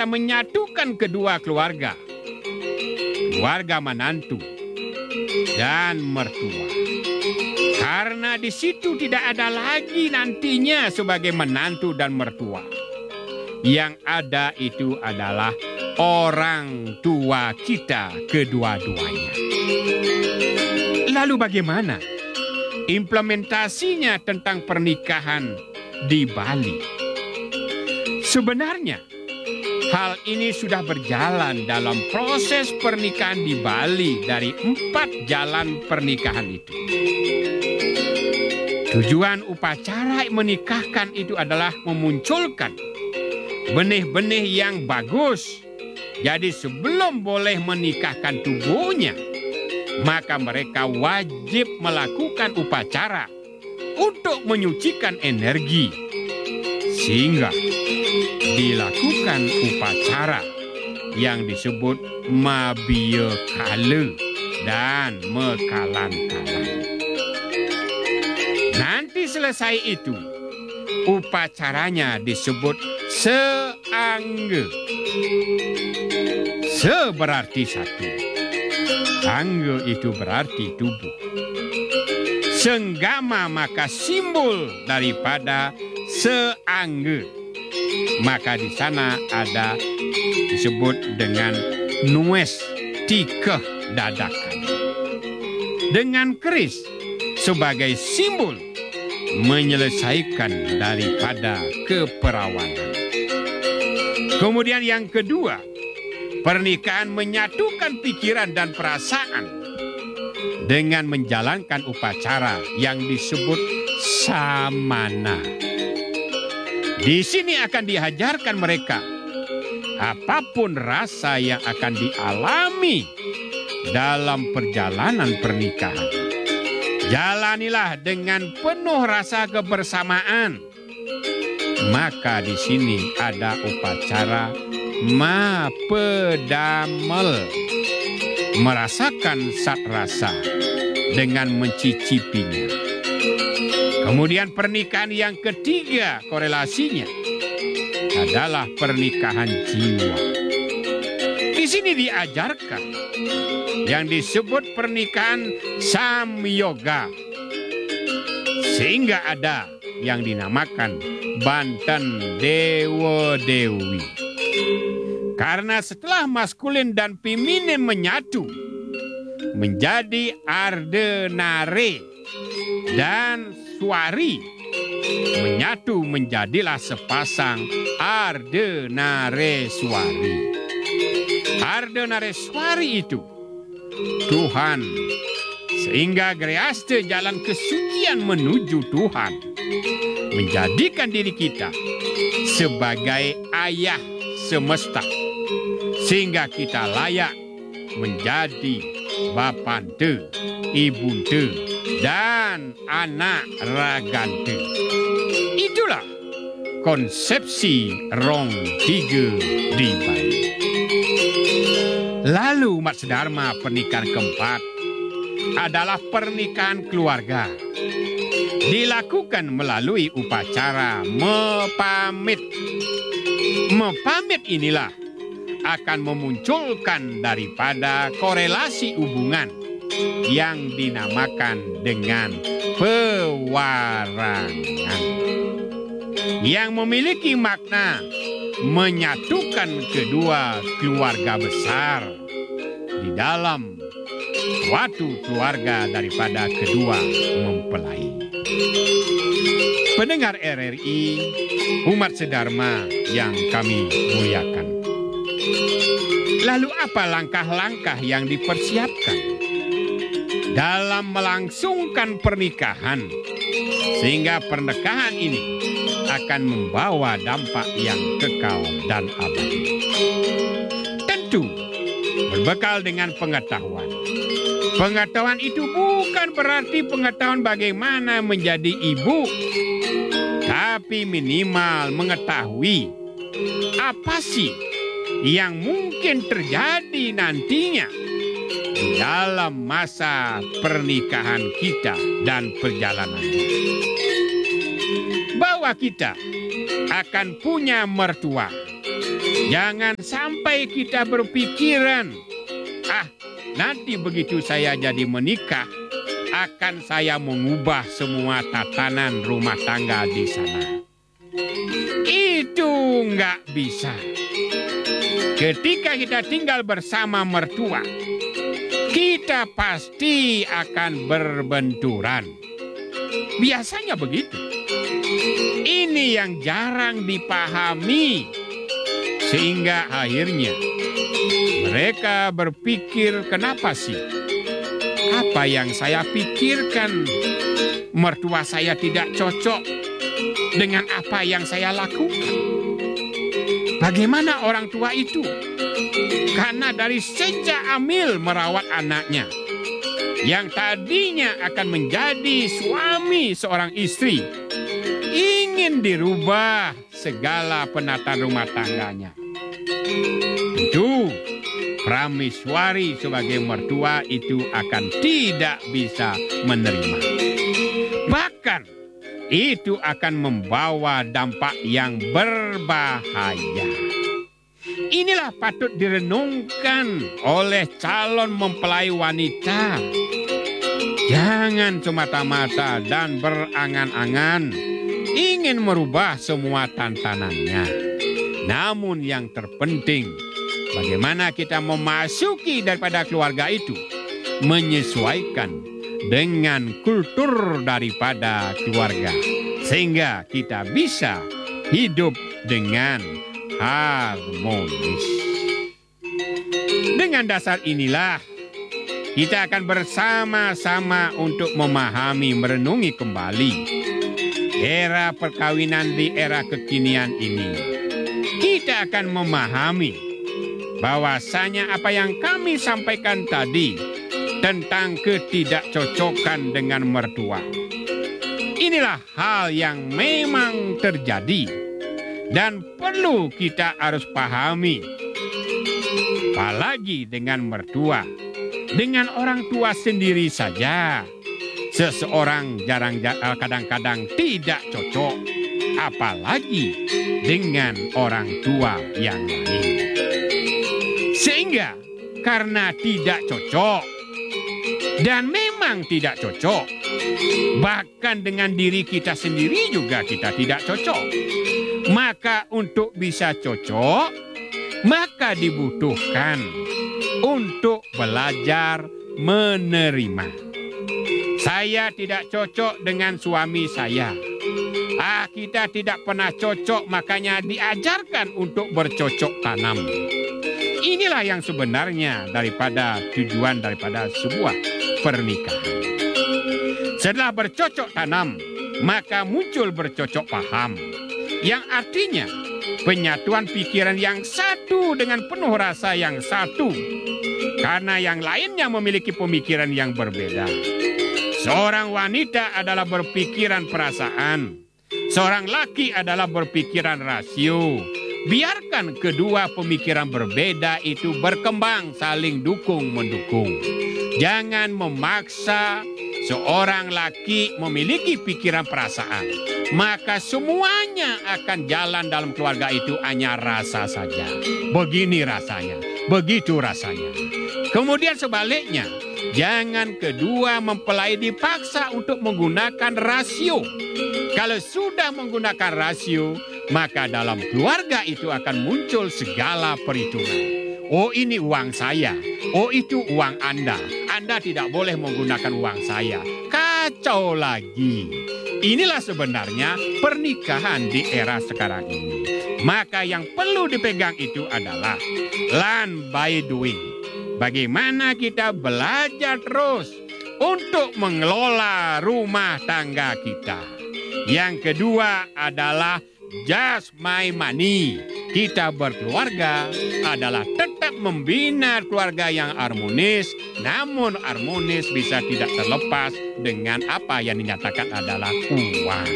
akan menyatukan kedua keluarga. Keluarga menantu dan mertua. Karena di situ tidak ada lagi nantinya sebagai menantu dan mertua. Yang ada itu adalah orang tua kita kedua-duanya. Lalu bagaimana implementasinya tentang pernikahan di Bali? Sebenarnya hal ini sudah berjalan dalam proses pernikahan di Bali dari 4 jalan pernikahan itu. Tujuan upacara menikahkan itu adalah memunculkan benih-benih yang bagus. Jadi sebelum boleh menikahkan tubuhnya, maka mereka wajib melakukan upacara untuk menyucikan energi. Sehingga dilakukan upacara yang disebut Mabia Kala dan Mekalan-kalan. Nanti selesai itu, upacaranya disebut Seangga. Se berarti satu. Angga itu berarti tubuh. Senggama maka simbol daripada seangga. Maka di sana ada disebut dengan nues tikeh dadakan. Dengan keris sebagai simbol menyelesaikan daripada keperawanan. Kemudian yang kedua, pernikahan menyatukan pikiran dan perasaan dengan menjalankan upacara yang disebut samana. Di sini akan diajarkan mereka apapun rasa yang akan dialami dalam perjalanan pernikahan. Jalanilah dengan penuh rasa kebersamaan. Maka di sini ada upacara mapedamel. Merasakan sat rasa dengan mencicipinya. Kemudian pernikahan yang ketiga korelasinya adalah pernikahan jiwa. Di sini diajarkan yang disebut pernikahan samyoga. Sehingga ada yang dinamakan Banten Dewa Dewi. Karena setelah maskulin dan feminin menyatu menjadi Ardenare dan Swari, menyatu menjadilah sepasang Ardenareswari. Ardenareswari itu Tuhan, sehingga Griaste jalan kesucian menuju Tuhan, menjadikan diri kita sebagai ayah semesta, sehingga kita layak menjadi bapante, ibunte, dan anak ragante. Itulah konsepsi Rong Tiga di Bali. Lalu Mat Sedharma pernikahan keempat adalah pernikahan keluarga. Dilakukan melalui upacara mepamit. Mepamit inilah akan memunculkan daripada korelasi hubungan yang dinamakan dengan pewarangan, yang memiliki makna menyatukan kedua keluarga besar di dalam suatu keluarga daripada kedua mempelai. Pendengar RRI, umat sedharma yang kami muliakan. Lalu apa langkah-langkah yang dipersiapkan dalam melangsungkan pernikahan sehingga pernikahan ini akan membawa dampak yang kekal dan abadi? Tentu berbekal dengan pengetahuan. Pengetahuan itu bukan berarti pengetahuan bagaimana menjadi ibu, tapi minimal mengetahui apa sih yang mungkin terjadi nantinya di dalam masa pernikahan kita dan perjalanannya. Bahwa kita akan punya mertua, Jangan sampai kita berpikiran, nanti begitu saya jadi menikah, akan saya mengubah semua tatanan rumah tangga di sana. Itu nggak bisa. Ketika kita tinggal bersama mertua, kita pasti akan berbenturan. Biasanya begitu. Ini yang jarang dipahami, sehingga akhirnya mereka berpikir, kenapa sih? Apa yang saya pikirkan, mertua saya tidak cocok dengan apa yang saya lakukan. Bagaimana orang tua itu? Karena dari sejak hamil merawat anaknya, yang tadinya akan menjadi suami seorang istri, ingin dirubah segala penataan rumah tangganya. Itu prameswari sebagai mertua itu akan tidak bisa menerima. Bahkan itu akan membawa dampak yang berbahaya. Inilah patut direnungkan oleh calon mempelai wanita. Jangan semata-mata dan berangan-angan ingin merubah semua tantanannya. Namun yang terpenting, bagaimana kita memasuki daripada keluarga itu, menyesuaikan dengan kultur daripada keluarga, sehingga kita bisa hidup dengan harmonis. Dengan dasar inilah kita akan bersama-sama untuk memahami, merenungi kembali era perkawinan di era kekinian ini. Kita akan memahami bahwasanya apa yang kami sampaikan tadi tentang ketidakcocokan dengan mertua, inilah hal yang memang terjadi dan perlu kita harus pahami. Apalagi dengan mertua, dengan orang tua sendiri saja seseorang kadang-kadang tidak cocok, apalagi dengan orang tua yang lain. Sehingga karena tidak cocok, dan memang tidak cocok, bahkan dengan diri kita sendiri juga kita tidak cocok, maka untuk bisa cocok, maka dibutuhkan untuk belajar menerima. Saya tidak cocok dengan suami saya. Kita tidak pernah cocok, makanya diajarkan untuk bercocok tanam. Inilah yang sebenarnya daripada tujuan daripada sebuah pernikahan. Setelah bercocok tanam, maka muncul bercocok paham, yang artinya penyatuan pikiran yang satu dengan penuh rasa yang satu, karena yang lainnya memiliki pemikiran yang berbeda. Seorang wanita adalah berpikiran perasaan, seorang laki adalah berpikiran rasio. Biarkan kedua pemikiran berbeda itu berkembang, saling dukung-mendukung. Jangan memaksa seorang laki memiliki pikiran perasaan, maka semuanya akan jalan dalam keluarga itu hanya rasa saja. Begini rasanya, begitu rasanya. Kemudian sebaliknya, jangan kedua mempelai dipaksa untuk menggunakan rasio. Kalau sudah menggunakan rasio, maka dalam keluarga itu akan muncul segala perhitungan. Oh, ini uang saya. Oh, itu uang Anda. Anda tidak boleh menggunakan uang saya. Kacau lagi. Inilah sebenarnya pernikahan di era sekarang ini. Maka yang perlu dipegang itu adalah learn by doing. Bagaimana kita belajar terus untuk mengelola rumah tangga kita. Yang kedua adalah just my money. Kita berkeluarga adalah tetap membina keluarga yang harmonis, namun harmonis bisa tidak terlepas dengan apa yang dinyatakan adalah uang.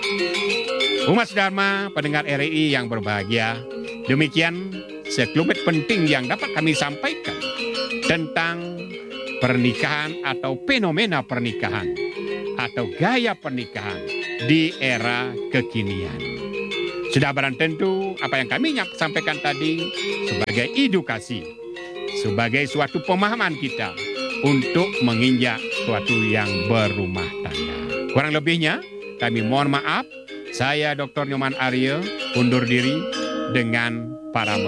Umat Dharma, pendengar RRI yang berbahagia, demikian sekelumit penting yang dapat kami sampaikan tentang pernikahan atau fenomena pernikahan atau gaya pernikahan di era kekinian. Sudah barang tentu apa yang kami sampaikan tadi sebagai edukasi, sebagai suatu pemahaman kita untuk menginjak suatu yang berumah tangga. Kurang lebihnya kami mohon maaf. Saya Dr. Nyoman Arya undur diri dengan para